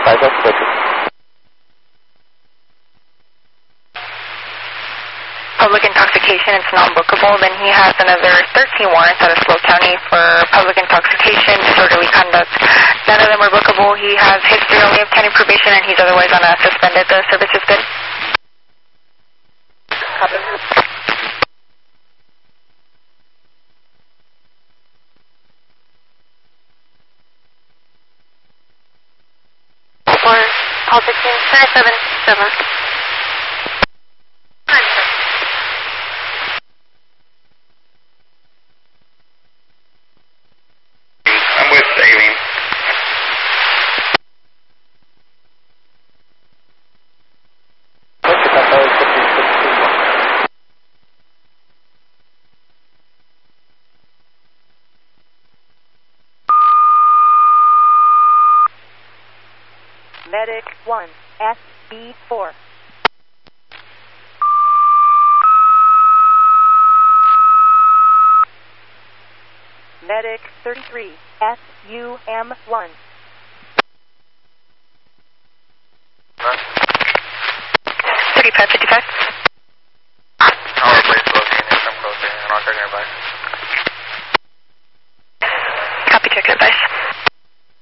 Public intoxication, it's non-bookable. Then he has another 13 warrants out of Slow County for public intoxication, disorderly conduct. None of them are bookable. He has history only of county probation, and he's otherwise on a suspended service suspend. For call 16-777. I'm with Aileen. Medic 1, SB4. Medic 33, SUM1. Huh? 3555. I'll replace locating if I'm closer, and I'll check nearby.